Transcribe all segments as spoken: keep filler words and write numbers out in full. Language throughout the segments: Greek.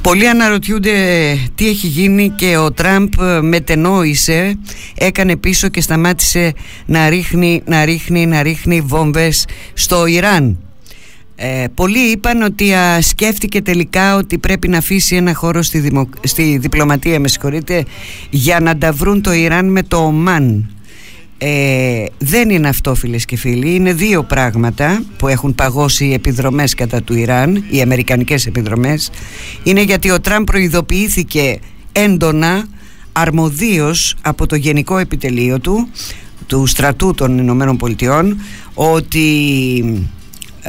Πολλοί αναρωτιούνται τι έχει γίνει και ο Τραμπ μετενόησε, έκανε πίσω και σταμάτησε να ρίχνει, να ρίχνει, να ρίχνει βόμβες στο Ιράν. Ε, πολλοί είπαν ότι α, σκέφτηκε τελικά ότι πρέπει να αφήσει ένα χώρο στη, δημο, στη διπλωματία, με συγχωρείτε, για να τα βρουν το Ιράν με το Ομάν. Ε, δεν είναι αυτό, φίλες και φίλοι. Είναι δύο πράγματα που έχουν παγώσει οι επιδρομές κατά του Ιράν, οι αμερικανικές επιδρομές. Είναι γιατί ο Τραμπ προειδοποιήθηκε έντονα, αρμοδίως από το Γενικό Επιτελείο του, του στρατού των Ηνωμένων Πολιτειών, ότι ε,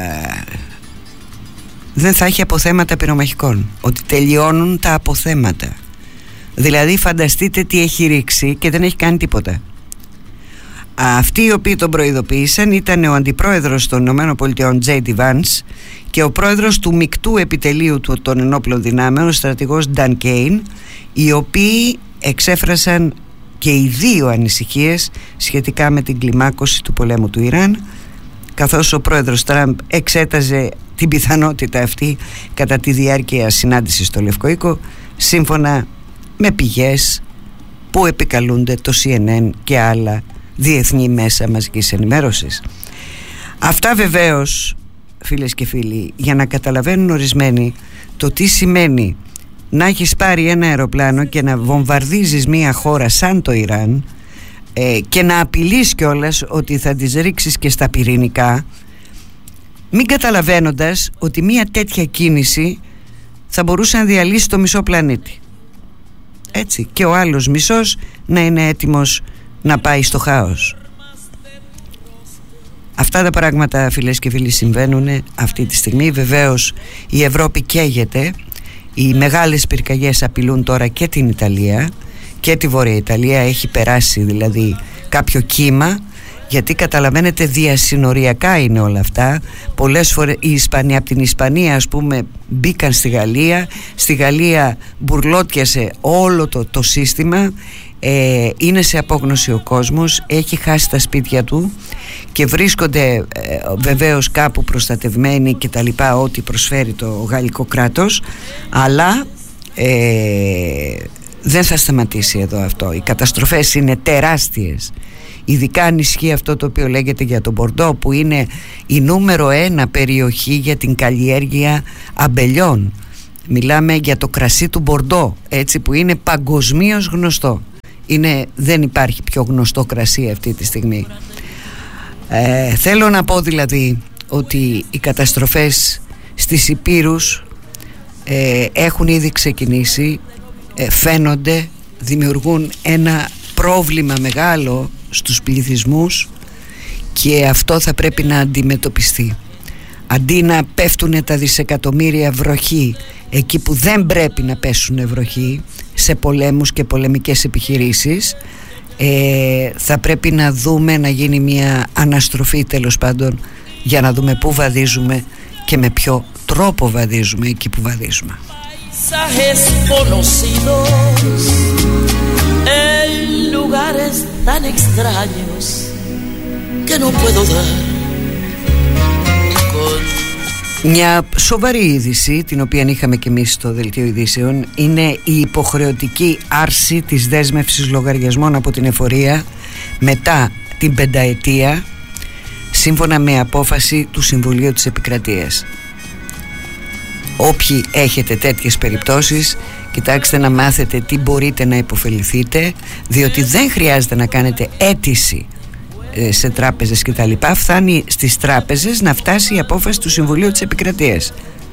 δεν θα έχει αποθέματα πυρομαχικών, ότι τελειώνουν τα αποθέματα. Δηλαδή φανταστείτε τι έχει ρίξει και δεν έχει κάνει τίποτα. Αυτοί οι οποίοι τον προειδοποίησαν ήταν ο αντιπρόεδρος των Ηνωμένων Πολιτειών τζέι ντι Vance και ο πρόεδρος του Μεικτού Επιτελείου των Ενόπλων Δυνάμεων, ο στρατηγός Νταν Κέιν, οι οποίοι εξέφρασαν και οι δύο ανησυχίες σχετικά με την κλιμάκωση του πολέμου του Ιράν, καθώς ο πρόεδρος Τραμπ εξέταζε την πιθανότητα αυτή κατά τη διάρκεια συνάντησης στο Λευκό Οίκο, σύμφωνα με πηγές που επικαλούνται το σι εν εν και άλλα διεθνή μέσα μαζικής ενημέρωσης. Αυτά βεβαίως, φίλες και φίλοι, για να καταλαβαίνουν ορισμένοι το τι σημαίνει να έχεις πάρει ένα αεροπλάνο και να βομβαρδίζεις μια χώρα σαν το Ιράν, ε, και να απειλείς κιόλας ότι θα τις ρίξεις και στα πυρηνικά, μην καταλαβαίνοντας ότι μια τέτοια κίνηση θα μπορούσε να διαλύσει το μισό πλανήτη, έτσι, και ο άλλος μισός να είναι έτοιμος να πάει στο χάος. Αυτά τα πράγματα, φίλες και φίλοι, συμβαίνουν αυτή τη στιγμή. Βεβαίως η Ευρώπη καίγεται. Οι μεγάλες πυρκαγιές απειλούν τώρα και την Ιταλία και τη Βόρεια Ιταλία. Έχει περάσει δηλαδή κάποιο κύμα, γιατί καταλαβαίνετε διασυνοριακά είναι όλα αυτά. Πολλές φορές η Ισπανία, από την Ισπανία ας πούμε μπήκαν στη Γαλλία. Στη Γαλλία μπουρλότιασε όλο το, το σύστημα. Ε, είναι σε απόγνωση ο κόσμος, έχει χάσει τα σπίτια του και βρίσκονται ε, βεβαίως κάπου προστατευμένοι και τα λοιπά, ό,τι προσφέρει το γαλλικό κράτος, αλλά ε, δεν θα σταματήσει εδώ αυτό. Οι καταστροφές είναι τεράστιες, ειδικά αν ισχύει αυτό το οποίο λέγεται για τον Μπορντό, που είναι η νούμερο ένα περιοχή για την καλλιέργεια αμπελιών. Μιλάμε για το κρασί του Μπορντό, έτσι, που είναι παγκοσμίως γνωστό. Είναι, δεν υπάρχει πιο γνωστό κρασί αυτή τη στιγμή. ε, Θέλω να πω δηλαδή ότι οι καταστροφές στις Υπήρους ε, έχουν ήδη ξεκινήσει, ε, φαίνονται, δημιουργούν ένα πρόβλημα μεγάλο στους πληθυσμούς και αυτό θα πρέπει να αντιμετωπιστεί. Αντί να πέφτουν τα δισεκατομμύρια βροχή εκεί που δεν πρέπει να πέσουν βροχή, σε πολέμους και πολεμικές επιχειρήσεις, ε, θα πρέπει να δούμε, να γίνει μια αναστροφή τέλος πάντων, για να δούμε πού βαδίζουμε και με ποιο τρόπο βαδίζουμε εκεί που βαδίζουμε. Μια σοβαρή είδηση, την οποία είχαμε και εμείς στο Δελτίο Ειδήσεων, είναι η υποχρεωτική άρση της δέσμευσης λογαριασμών από την εφορία μετά την πενταετία, σύμφωνα με απόφαση του Συμβουλίου της Επικρατείας. Όποιοι έχετε τέτοιες περιπτώσεις, κοιτάξτε να μάθετε τι μπορείτε να υποφεληθείτε, διότι δεν χρειάζεται να κάνετε αίτηση σε τράπεζες και τα λοιπά. Φτάνει στις τράπεζες να φτάσει η απόφαση του Συμβουλίου της Επικρατείας.